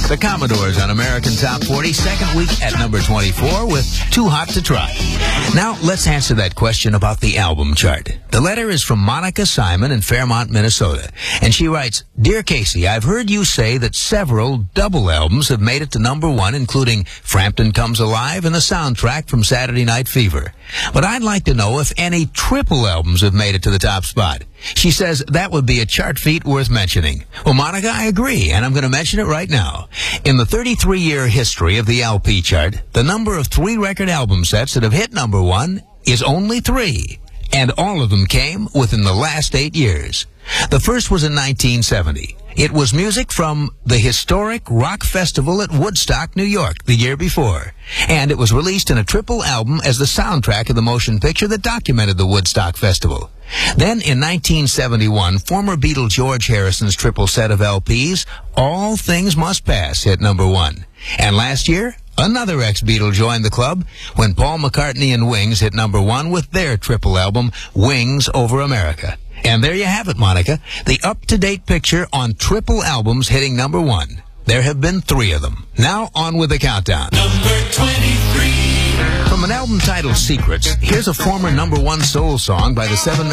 The Commodores on American Top 40, second week at number 24 with Too Hot to Try. Now, let's answer that question about the album chart. The letter is from Monica Simon in Fairmont, Minnesota. And she writes, Dear Casey, I've heard you say that several double albums have made it to number 1, including Frampton Comes Alive and the soundtrack from Saturday Night Fever. But I'd like to know if any triple albums have made it to the top spot. She says that would be a chart feat worth mentioning. Well, Monica, I agree, and I'm going to mention it right now. In the 33-year history of the LP chart, the number of 3 record album sets that have hit number 1 is only 3, and all of them came within the last 8 years. The first was in 1970. It was music from the historic rock festival at Woodstock, New York, the year before. And it was released in a triple album as the soundtrack of the motion picture that documented the Woodstock Festival. Then in 1971, former Beatle George Harrison's triple set of LPs, All Things Must Pass, hit number 1. And last year, another ex-Beatle joined the club when Paul McCartney and Wings hit number 1 with their triple album, Wings Over America. And there you have it, Monica, the up-to-date picture on triple albums hitting number 1. There have been 3 of them. Now on with the countdown. Number 23. From an album titled Secrets, here's a former number 1 soul song by the 7